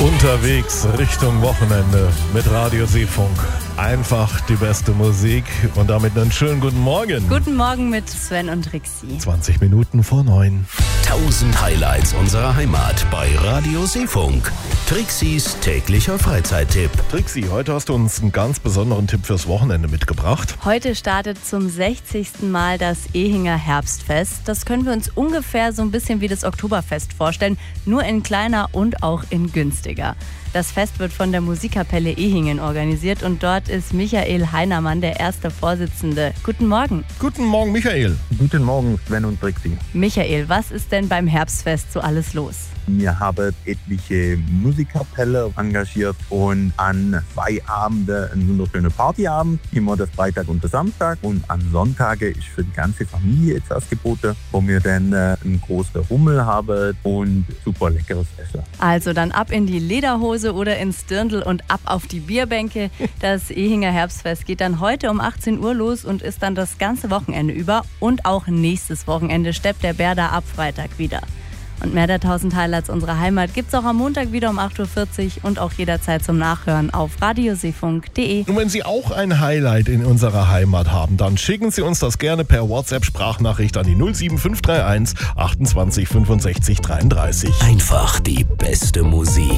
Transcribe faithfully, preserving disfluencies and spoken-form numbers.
Unterwegs Richtung Wochenende mit Radio Seefunk. Einfach die beste Musik und damit einen schönen guten Morgen. Guten Morgen mit Sven und Trixi. zwanzig Minuten vor neun. tausend Highlights unserer Heimat bei Radio Seefunk. Trixis täglicher Freizeittipp. Trixi, heute hast du uns einen ganz besonderen Tipp fürs Wochenende mitgebracht. Heute startet zum sechzigsten Mal das Ehinger Herbstfest. Das können wir uns ungefähr so ein bisschen wie das Oktoberfest vorstellen, nur in kleiner und auch in günstiger. Das Fest wird von der Musikkapelle Ehingen organisiert und dort ist Michael Heinermann der erste Vorsitzende. Guten Morgen. Guten Morgen, Michael. Guten Morgen, Sven und Trixi. Michael, was ist denn beim Herbstfest so alles los? Wir haben etliche Musikkapelle engagiert und an zwei Abenden einen wunderschönen Partyabend, immer der Freitag und der Samstag. Und an Sonntage ist für die ganze Familie etwas geboten, wo wir dann äh, einen großen Rummel haben und super leckeres Essen. Also dann ab in die Lederhose oder ins Dirndl und ab auf die Bierbänke. Das Ehinger Herbstfest geht dann heute um achtzehn Uhr los und ist dann das ganze Wochenende über. Und auch nächstes Wochenende steppt der Bär da ab Freitag wieder. Und mehr der tausend Highlights unserer Heimat gibt's auch am Montag wieder um acht Uhr vierzig und auch jederzeit zum Nachhören auf radioseefunk punkt de. Und wenn Sie auch ein Highlight in unserer Heimat haben, dann schicken Sie uns das gerne per WhatsApp-Sprachnachricht an die null sieben fünf drei eins achtundzwanzig fünfundsechzig dreiunddreißig. Einfach die beste Musik.